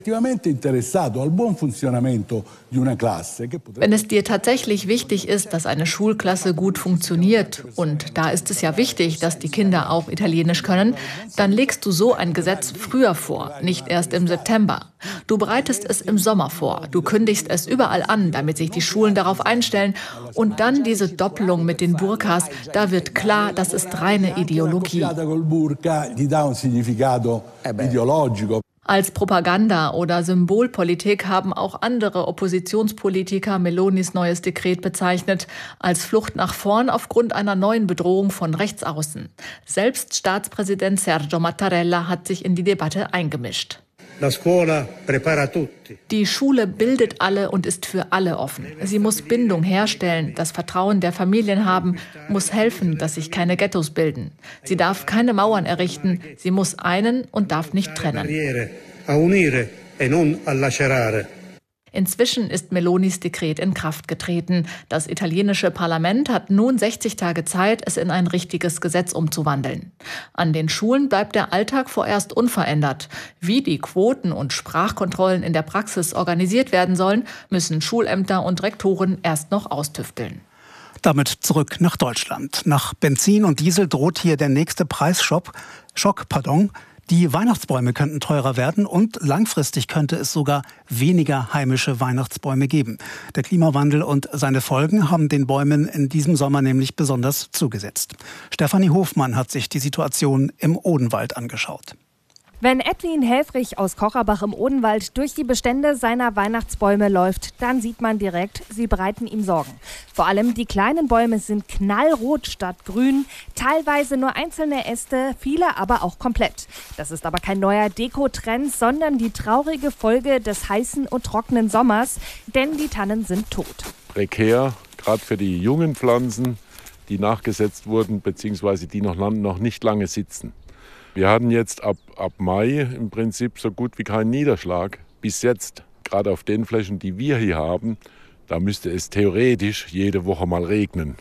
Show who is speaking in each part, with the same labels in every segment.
Speaker 1: Wenn es dir tatsächlich wichtig ist, dass eine Schulklasse gut funktioniert, und da ist es ja wichtig, dass die Kinder auch Italienisch können, dann legst du so ein Gesetz früher vor, nicht erst im September. Du bereitest es im Sommer vor, du kündigst es überall an, damit sich die Schulen darauf einstellen. Und dann diese Doppelung mit den Burkas, da wird klar, das ist reine Ideologie. Als Propaganda oder Symbolpolitik haben auch andere Oppositionspolitiker Melonis neues Dekret bezeichnet, als Flucht nach vorn aufgrund einer neuen Bedrohung von rechts außen. Selbst Staatspräsident Sergio Mattarella hat sich in die Debatte eingemischt. Die Schule bildet alle und ist für alle offen. Sie muss Bindung herstellen, das Vertrauen der Familien haben, muss helfen, dass sich keine Ghettos bilden. Sie darf keine Mauern errichten, sie muss einen und darf nicht trennen. Inzwischen ist Melonis Dekret in Kraft getreten. Das italienische Parlament hat nun 60 Tage Zeit, es in ein richtiges Gesetz umzuwandeln. An den Schulen bleibt der Alltag vorerst unverändert. Wie die Quoten und Sprachkontrollen in der Praxis organisiert werden sollen, müssen Schulämter und Rektoren erst noch austüfteln.
Speaker 2: Damit zurück nach Deutschland. Nach Benzin und Diesel droht hier der nächste Preisschock. Die Weihnachtsbäume könnten teurer werden und langfristig könnte es sogar weniger heimische Weihnachtsbäume geben. Der Klimawandel und seine Folgen haben den Bäumen in diesem Sommer nämlich besonders zugesetzt. Stefanie Hofmann hat sich die Situation im Odenwald angeschaut.
Speaker 3: Wenn Edwin Helfrich aus Kocherbach im Odenwald durch die Bestände seiner Weihnachtsbäume läuft, dann sieht man direkt, sie bereiten ihm Sorgen. Vor allem die kleinen Bäume sind knallrot statt grün, teilweise nur einzelne Äste, viele aber auch komplett. Das ist aber kein neuer Dekotrend, sondern die traurige Folge des heißen und trockenen Sommers, denn die Tannen sind tot.
Speaker 4: Prekär, gerade für die jungen Pflanzen, die nachgesetzt wurden, beziehungsweise die noch nicht lange sitzen. Wir hatten jetzt ab Mai im Prinzip so gut wie keinen Niederschlag. Bis jetzt, gerade auf den Flächen, die wir hier haben, da müsste es theoretisch jede Woche mal regnen.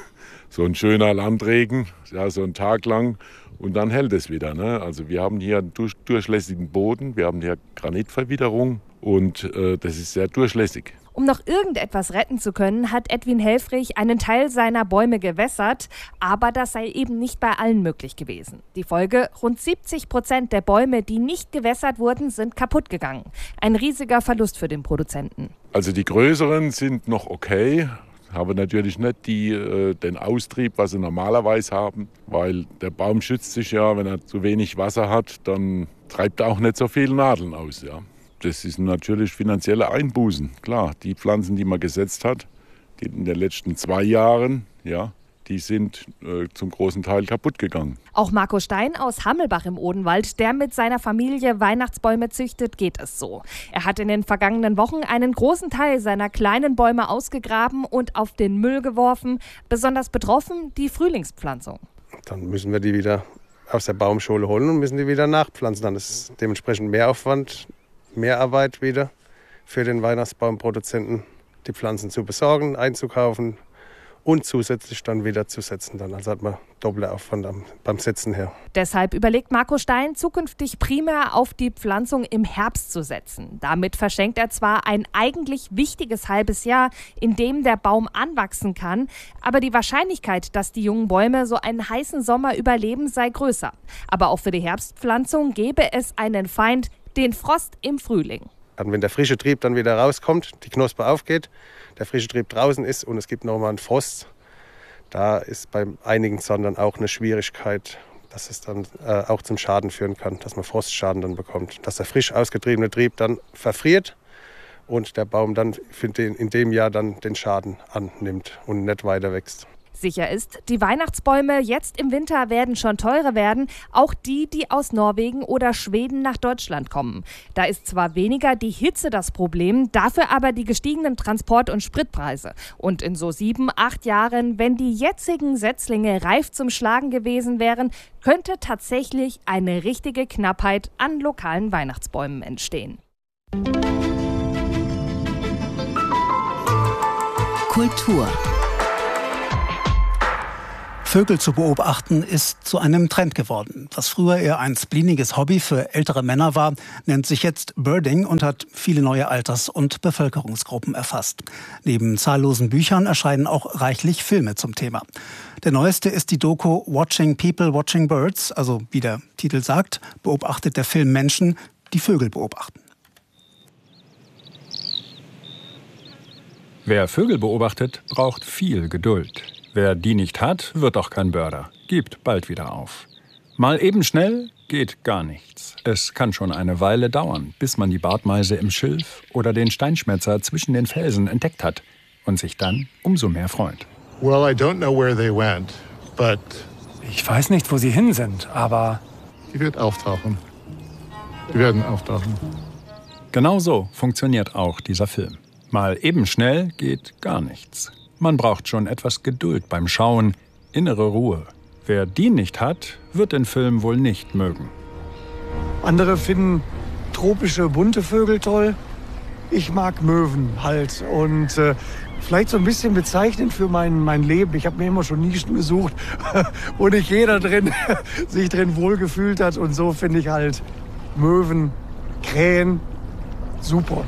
Speaker 4: So ein schöner Landregen, ja, so einen Tag lang und dann hält es wieder. Ne? Also wir haben hier einen durchlässigen Boden, wir haben hier Granitverwitterung und das ist sehr durchlässig.
Speaker 3: Um noch irgendetwas retten zu können, hat Edwin Helfrich einen Teil seiner Bäume gewässert, aber das sei eben nicht bei allen möglich gewesen. Die Folge: rund 70% der Bäume, die nicht gewässert wurden, sind kaputt gegangen. Ein riesiger Verlust für den Produzenten.
Speaker 4: Also die größeren sind noch okay, haben natürlich nicht den Austrieb, was sie normalerweise haben, weil der Baum schützt sich ja, wenn er zu wenig Wasser hat, dann treibt er auch nicht so viele Nadeln aus, ja. Das ist natürlich finanzielle Einbußen. Klar, die Pflanzen, die man gesetzt hat, die in den letzten 2 Jahren, ja, die sind zum großen Teil kaputt gegangen.
Speaker 3: Auch Marco Stein aus Hammelbach im Odenwald, der mit seiner Familie Weihnachtsbäume züchtet, geht es so. Er hat in den vergangenen Wochen einen großen Teil seiner kleinen Bäume ausgegraben und auf den Müll geworfen. Besonders betroffen die Frühlingspflanzung.
Speaker 5: Dann müssen wir die wieder aus der Baumschule holen und müssen die wieder nachpflanzen. Dann ist dementsprechend Mehraufwand, Mehrarbeit wieder für den Weihnachtsbaumproduzenten, die Pflanzen zu besorgen, einzukaufen und zusätzlich dann wieder zu setzen. Dann also hat man doppelten Aufwand beim Setzen her.
Speaker 3: Deshalb überlegt Marco Stein, zukünftig primär auf die Pflanzung im Herbst zu setzen. Damit verschenkt er zwar ein eigentlich wichtiges halbes Jahr, in dem der Baum anwachsen kann, aber die Wahrscheinlichkeit, dass die jungen Bäume so einen heißen Sommer überleben, sei größer. Aber auch für die Herbstpflanzung gäbe es einen Feind: den Frost im Frühling.
Speaker 5: Wenn der frische Trieb dann wieder rauskommt, die Knospe aufgeht, der frische Trieb draußen ist und es gibt nochmal einen Frost, da ist bei einigen Sorten dann auch eine Schwierigkeit, dass es dann auch zum Schaden führen kann, dass man Frostschaden dann bekommt. Dass der frisch ausgetriebene Trieb dann verfriert und der Baum dann in dem Jahr dann den Schaden annimmt und nicht weiter wächst.
Speaker 3: Sicher ist, die Weihnachtsbäume jetzt im Winter werden schon teurer werden, auch die, die aus Norwegen oder Schweden nach Deutschland kommen. Da ist zwar weniger die Hitze das Problem, dafür aber die gestiegenen Transport- und Spritpreise. Und in so 7-8 Jahren, wenn die jetzigen Setzlinge reif zum Schlagen gewesen wären, könnte tatsächlich eine richtige Knappheit an lokalen Weihnachtsbäumen entstehen.
Speaker 2: Kultur. Vögel zu beobachten ist zu einem Trend geworden. Was früher eher ein spleeniges Hobby für ältere Männer war, nennt sich jetzt Birding und hat viele neue Alters- und Bevölkerungsgruppen erfasst. Neben zahllosen Büchern erscheinen auch reichlich Filme zum Thema. Der neueste ist die Doku Watching People, Watching Birds, also wie der Titel sagt, beobachtet der Film Menschen, die Vögel beobachten.
Speaker 6: Wer Vögel beobachtet, braucht viel Geduld. Wer die nicht hat, wird auch kein Birder. Gibt bald wieder auf. Mal eben schnell geht gar nichts. Es kann schon eine Weile dauern, bis man die Bartmeise im Schilf oder den Steinschmätzer zwischen den Felsen entdeckt hat und sich dann umso mehr freut.
Speaker 7: Well, I don't know where they went, but
Speaker 8: ich weiß nicht, wo sie hin sind, aber
Speaker 7: die wird auftauchen. Die werden auftauchen.
Speaker 6: Genau so funktioniert auch dieser Film. Mal eben schnell geht gar nichts. Man braucht schon etwas Geduld beim Schauen, innere Ruhe. Wer die nicht hat, wird den Film wohl nicht mögen.
Speaker 8: andere finden tropische, bunte Vögel toll. Ich mag Möwen halt und vielleicht so ein bisschen bezeichnend für mein Leben. Ich habe mir immer schon Nischen gesucht, wo nicht jeder sich drin wohlgefühlt hat. Und so finde ich halt Möwen, Krähen super.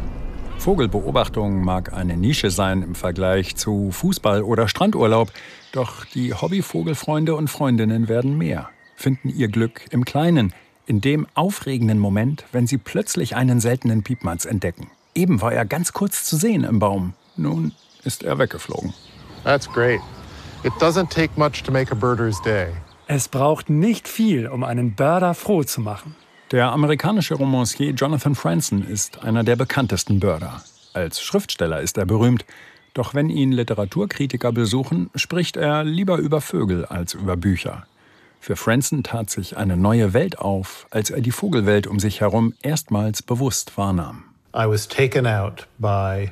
Speaker 6: Vogelbeobachtung mag eine Nische sein im Vergleich zu Fußball oder Strandurlaub. Doch die Hobbyvogelfreunde und Freundinnen werden mehr, finden ihr Glück im Kleinen, in dem aufregenden Moment, wenn sie plötzlich einen seltenen Piepmatz entdecken. Eben war er ganz kurz zu sehen im Baum. Nun ist er weggeflogen.
Speaker 7: That's great. It doesn't take much to make a birder's day.
Speaker 8: Es braucht nicht viel, um einen Birder froh zu machen.
Speaker 6: Der amerikanische Romancier Jonathan Franzen ist einer der bekanntesten Birder. Als Schriftsteller ist er berühmt. Doch wenn ihn Literaturkritiker besuchen, spricht er lieber über Vögel als über Bücher. Für Franzen tat sich eine neue Welt auf, als er die Vogelwelt um sich herum erstmals bewusst wahrnahm.
Speaker 9: I was taken out by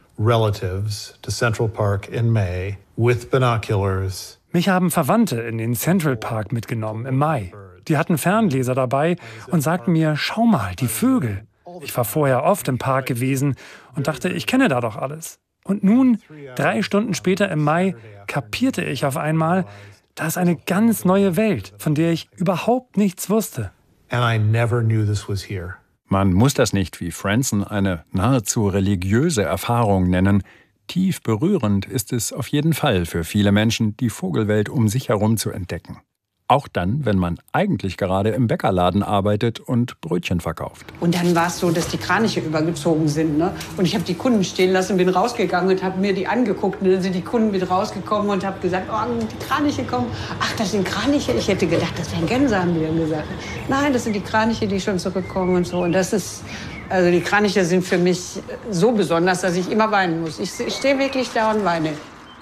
Speaker 9: relatives to Central Park in May with binoculars.
Speaker 8: Mich haben Verwandte in den Central Park mitgenommen im Mai. Die hatten Ferngläser dabei und sagten mir, schau mal, die Vögel. Ich war vorher oft im Park gewesen und dachte, ich kenne da doch alles. Und nun, 3 Stunden später im Mai, kapierte ich auf einmal, da ist eine ganz neue Welt, von der ich überhaupt nichts wusste.
Speaker 9: And I never knew this was here.
Speaker 6: Man muss das nicht wie Franzen eine nahezu religiöse Erfahrung nennen. Tief berührend ist es auf jeden Fall für viele Menschen, die Vogelwelt um sich herum zu entdecken. Auch dann, wenn man eigentlich gerade im Bäckerladen arbeitet und Brötchen verkauft.
Speaker 10: Und dann war es so, dass die Kraniche übergezogen sind. Ne? Und ich habe die Kunden stehen lassen, bin rausgegangen und habe mir die angeguckt. Und dann sind die Kunden mit rausgekommen und habe gesagt, oh, die Kraniche kommen. Ach, das sind Kraniche? Ich hätte gedacht, das wären Gänse, haben die dann gesagt. Nein, das sind die Kraniche, die schon zurückkommen und so. Und das ist, also die Kraniche sind für mich so besonders, dass ich immer weinen muss. Ich stehe wirklich da und weine.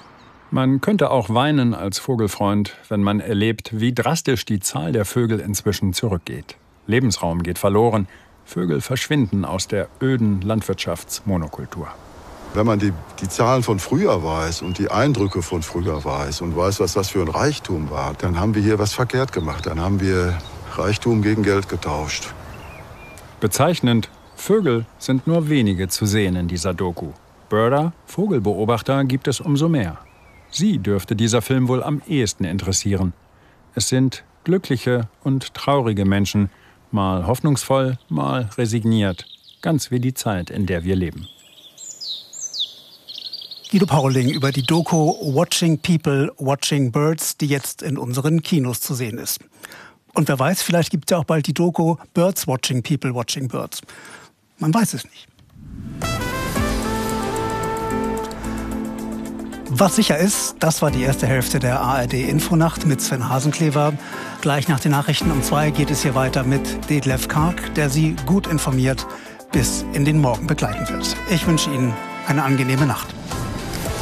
Speaker 6: Man könnte auch weinen als Vogelfreund, wenn man erlebt, wie drastisch die Zahl der Vögel inzwischen zurückgeht. Lebensraum geht verloren, Vögel verschwinden aus der öden Landwirtschaftsmonokultur.
Speaker 11: Wenn man die Zahlen von früher weiß und die Eindrücke von früher weiß und weiß, was das für ein Reichtum war, dann haben wir hier was verkehrt gemacht. Dann haben wir Reichtum gegen Geld getauscht.
Speaker 6: Bezeichnend, Vögel sind nur wenige zu sehen in dieser Doku. Birder, Vogelbeobachter, gibt es umso mehr. Sie dürfte dieser Film wohl am ehesten interessieren. Es sind glückliche und traurige Menschen, mal hoffnungsvoll, mal resigniert. Ganz wie die Zeit, in der wir leben.
Speaker 2: Guido Pauling über die Doku Watching People, Watching Birds, die jetzt in unseren Kinos zu sehen ist. Und wer weiß, vielleicht gibt es ja auch bald die Doku Birds Watching People, Watching Birds. Man weiß es nicht. Was sicher ist, das war die erste Hälfte der ARD-Infonacht mit Sven Hasenklever. Gleich nach den Nachrichten um 2 geht es hier weiter mit Detlef Karg, der Sie gut informiert bis in den Morgen begleiten wird. Ich wünsche Ihnen eine angenehme Nacht.